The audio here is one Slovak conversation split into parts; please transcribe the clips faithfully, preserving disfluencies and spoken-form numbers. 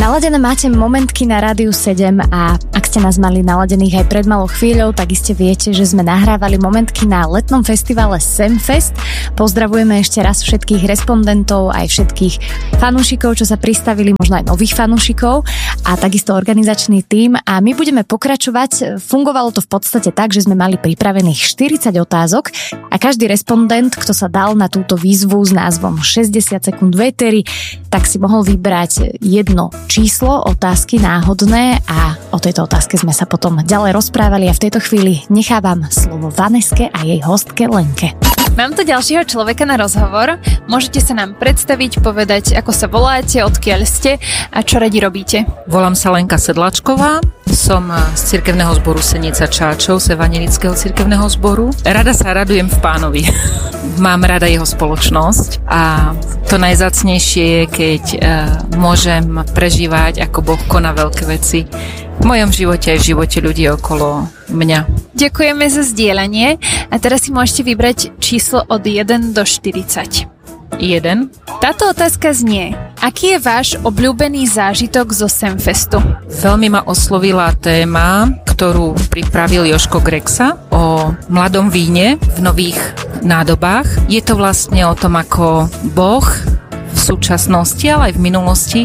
Naladené máte momentky na Rádiu sedem a ak ste nás mali naladených aj pred malou chvíľou, tak iste viete, že sme nahrávali momentky na letnom festivale Semfest. Pozdravujeme ešte raz všetkých respondentov, aj všetkých fanúšikov, čo sa pristavili, možno aj nových fanúšikov a takisto organizačný tím. A my budeme pokračovať. Fungovalo to v podstate tak, že sme mali pripravených štyridsať otázok a každý respondent, kto sa dal na túto výzvu s názvom šesťdesiat sekúnd v éteri, tak si mohol vybrať jedno číslo, otázky náhodné a o tejto otázke sme sa potom ďalej rozprávali a v tejto chvíli nechávam slovo Vaneske a jej hostke Lenke. Mám tu ďalšieho človeka na rozhovor. Môžete sa nám predstaviť, povedať, ako sa voláte, odkiaľ ste a čo radi robíte. Volám sa Lenka Sedlačková, som z cirkevného zboru Senica Čáčov, z evangelického cirkevného zboru. Rada sa radujem v Pánovi. Mám rada jeho spoločnosť a to najzácnejšie je, keď uh, môžem prežívať, ako Boh koná veľké veci v mojom živote aj v živote ľudí okolo mňa. Ďakujeme za zdieľanie a teraz si môžete vybrať číslo od jeden do štyridsať. jeden. Táto otázka znie: aký je váš obľúbený zážitok zo Semfestu? Veľmi ma oslovila téma, ktorú pripravil Jožko Grexa o mladom víne v nových nádobách. Je to vlastne o tom, ako Boh v súčasnosti, ale aj v minulosti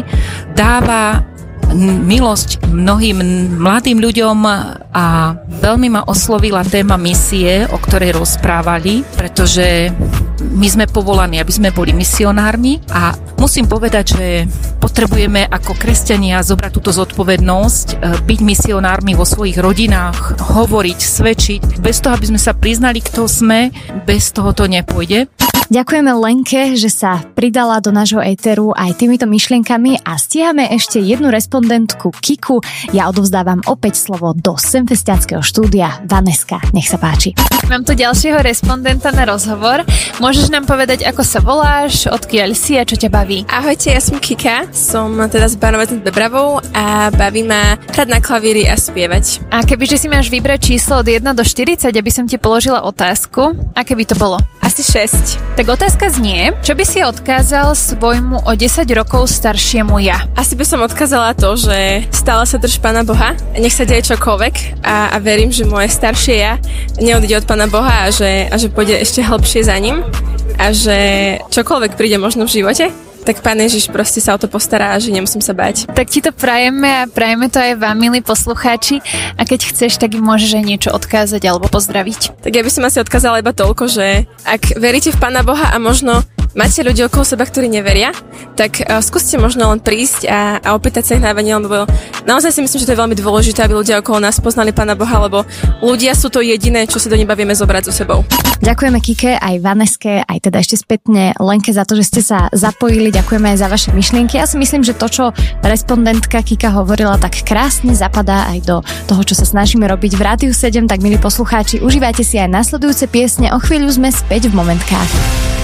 dáva milosť mnohým mladým ľuďom a veľmi ma oslovila téma misie, o ktorej rozprávali, pretože my sme povolaní, aby sme boli misionármi a musím povedať, že potrebujeme ako kresťania zobrať túto zodpovednosť, byť misionármi vo svojich rodinách, hovoriť, svedčiť. Bez toho, aby sme sa priznali, kto sme, bez toho to nepôjde. Ďakujeme Lenke, že sa pridala do nášho éteru aj týmito myšlienkami a stíhame ešte jednu respondentku Kiku. Ja odovzdávam opäť slovo do semfestiackého štúdia. Vaneska, nech sa páči. Mám tu ďalšieho respondenta na rozhovor. Môžeš nám povedať, ako sa voláš, odkiaľ si a čo ťa baví? Ahojte, ja som Kika, som teda z Barnova nad Bebravou a baví ma hrať na klavíri a spievať. A kebyže si máš vybrať číslo od jeden do štyridsať, aby som ti položila otázku, aké by to bolo? Asi šesť. Tak otázka znie, čo by si odkázal svojmu o desať rokov staršiemu ja? Asi by som odkázala to, že stále sa drž Pána Boha, nech sa deje čokoľvek a, a verím, že moje staršie ja neodíde od Pána Boha a že, a že pôjde ešte hlbšie za ním a že čokoľvek príde možno v živote, tak Pán Ježiš proste sa o to postará a že nemusím sa báť. Tak ti to prajeme a prajeme to aj vám, milí poslucháči, a keď chceš, tak im môžeš aj niečo odkázať alebo pozdraviť. Tak ja by som asi odkázala iba toľko, že ak veríte v Pána Boha a možno máte ľudí okolo seba, ktorí neveria, tak uh, skúste možno len prísť a, a opýtať sa ich na evanjelium, lebo naozaj si myslím, že to je veľmi dôležité, aby ľudia okolo nás poznali Pána Boha, lebo ľudia sú to jediné, čo si do neba vieme zobrať so sebou. Ďakujeme Kike, aj Vaneske, aj teda ešte spätne Lenke za to, že ste sa zapojili. Ďakujeme aj za vaše myšlienky. Ja si myslím, že to, čo respondentka Kika hovorila, tak krásne zapadá aj do toho, čo sa snažíme robiť v Rádiu sedem. Tak milí poslucháči, užívajte si aj nasledujúce piesne. O chvíľu sme späť v momentkách.